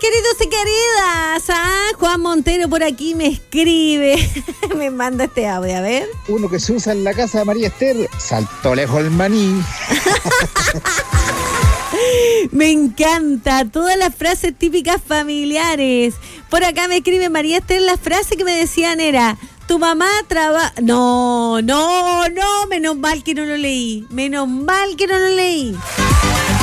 queridos y queridas. Juan Montero por aquí me escribe. Me manda este audio, a ver. Uno que se usa en la casa de María Esther, saltó lejos el maní. Me encanta, todas las frases típicas familiares. Por acá me escribe María Esther, la frase que me decían era: tu mamá trabaja... No, menos mal que no lo leí.